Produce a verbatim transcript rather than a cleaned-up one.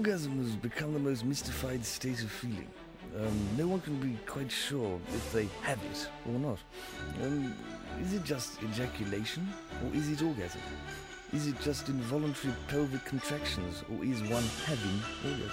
Orgasm has become the most mystified state of feeling. Um, no one can be quite sure if they have it or not. Um, is it just ejaculation, or is it orgasm? Is it just involuntary pelvic contractions, or is one having orgasm?